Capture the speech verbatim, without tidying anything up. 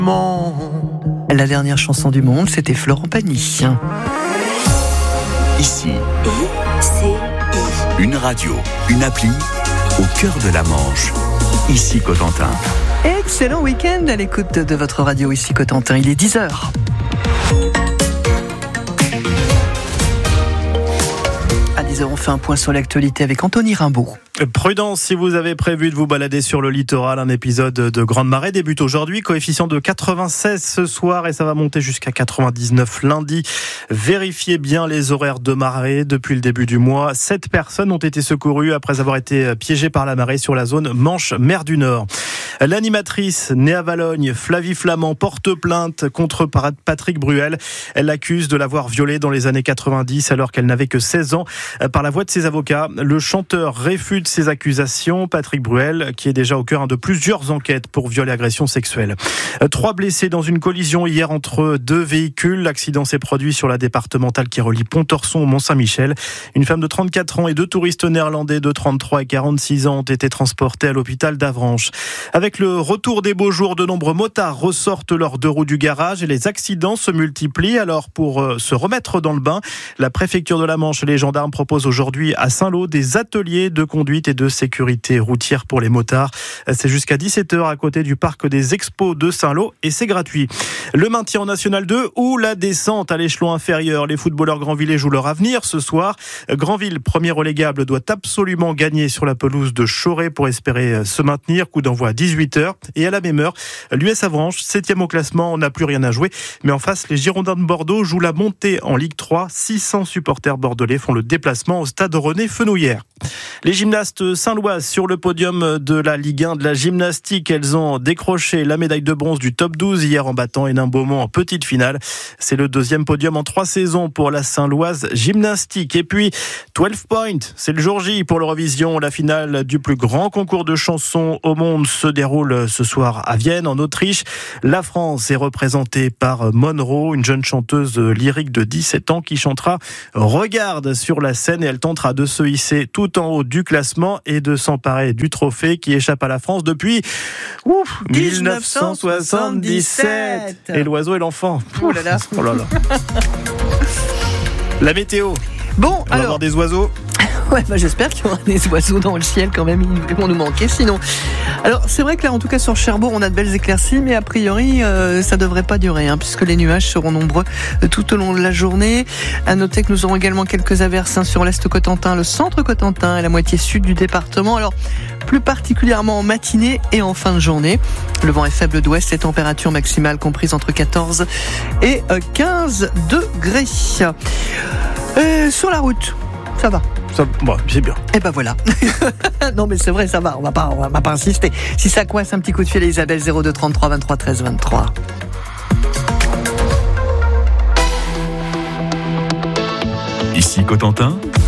La dernière chanson du monde, c'était Florent Pagny. Ici, I C I. Une radio, une appli, au cœur de la Manche. Ici Cotentin. Excellent week-end à l'écoute de votre radio Ici Cotentin. Il est dix heures. À dix heures, on fait un point sur l'actualité avec Anthony Rimbaud. Prudence si vous avez prévu de vous balader sur le littoral. Un épisode de grande marée débute aujourd'hui. Coefficient de quatre-vingt-seize ce soir et ça va monter jusqu'à quatre-vingt-dix-neuf lundi. Vérifiez bien les horaires de marée depuis le début du mois. Sept personnes ont été secourues après avoir été piégées par la marée sur la zone Manche-Mer du Nord. L'animatrice née à Valogne, Flavie Flamand, porte plainte contre Patrick Bruel. Elle l'accuse de l'avoir violée dans les années quatre-vingt-dix alors qu'elle n'avait que seize ans. Par la voix de ses avocats, le chanteur réfute ces accusations. Patrick Bruel, qui est déjà au cœur de plusieurs enquêtes pour viol et agression sexuelle. Trois blessés dans une collision hier entre deux véhicules. L'accident s'est produit sur la départementale qui relie Pontorson au Mont-Saint-Michel. Une femme de trente-quatre ans et deux touristes néerlandais de trente-trois et quarante-six ans ont été transportés à l'hôpital d'Avranches. Avec le retour des beaux jours, de nombreux motards ressortent leurs deux roues du garage et les accidents se multiplient. Alors pour se remettre dans le bain, la préfecture de la Manche et les gendarmes proposent aujourd'hui à Saint-Lô des ateliers de conduite et de sécurité routière pour les motards. C'est jusqu'à dix-sept heures à côté du parc des Expos de Saint-Lô et c'est gratuit. Le maintien en National deux ou la descente à l'échelon inférieur. Les footballeurs grandvillais jouent leur avenir ce soir. Grandville, premier relégable, doit absolument gagner sur la pelouse de Choré pour espérer se maintenir. Coup d'envoi à dix-huit heures. Et à la même heure, l'U S Avranches, septième au classement, on n'a plus rien à jouer. Mais en face, les Girondins de Bordeaux jouent la montée en Ligue trois. six cents supporters bordelais font le déplacement au stade René Fenouillère. Les gymnastes saint-loises sur le podium de la Ligue un de la gymnastique. Elles ont décroché la médaille de bronze du top douze hier en battant Hénin-Beaumont en petite finale. C'est le deuxième podium en trois saisons pour la Saint-Loise gymnastique. Et puis, douze points, c'est le jour J pour l'Eurovision. La finale du plus grand concours de chansons au monde se déroule ce soir à Vienne, en Autriche. La France est représentée par Monroe, une jeune chanteuse lyrique de dix-sept ans qui chantera « Regarde » sur la scène et elle tentera de se hisser tout en haut du classement et de s'emparer du trophée qui échappe à la France depuis ouf, dix-neuf cent soixante-dix-sept. Et l'oiseau et l'enfant. Oh là là. Oh là là. La météo. Bon, on va alors... avoir des oiseaux. Ouais, bah j'espère qu'il y aura des oiseaux dans le ciel quand même, ils vont nous manquer sinon. Alors c'est vrai que là en tout cas sur Cherbourg on a de belles éclaircies, mais a priori euh, ça devrait pas durer hein, puisque les nuages seront nombreux euh, tout au long de la journée. À noter que nous aurons également quelques averses hein, sur l'Est Cotentin, le centre Cotentin et la moitié sud du département. Alors plus particulièrement en matinée et en fin de journée. Le vent est faible d'ouest, les températures maximales comprises entre quatorze et quinze degrés. Euh, sur la route, ça va. Ça, bon, c'est bien. Et ben voilà. Non mais c'est vrai, ça va. On va pas, on va pas insister. Si ça coince, un petit coup de fil à Isabelle zéro deux trente-trois vingt-trois treize vingt-trois. Ici Cotentin.